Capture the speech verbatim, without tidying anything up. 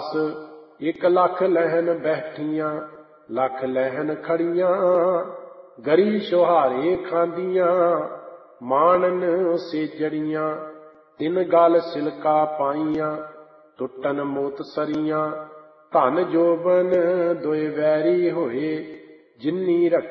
ਦਾਸ ਇੱਕ ਲੱਖ ਲਹਿਨ ਬੈਠੀਆਂ, ਲੱਖ ਲਹਿਨ ਖੜੀਆਂ। ਗਰੀ ਸੁਹਾਰੇ ਖਾਂਦੀਆਂ, ਮਾਣਨ ਸੇਜੜੀਆਂ। ਤਿੰਨ ਗਲ ਸਿਲਕਾ ਪਾਈਆਂ, ਟੁੱਟਨ ਮੋਤ ਸਰੀਆਂ। ਧਨ ਜੋਬਨ ਦੋਇ ਵੈਰੀ ਹੋਏ, ਜਿਨੀ ਰੱਖੀ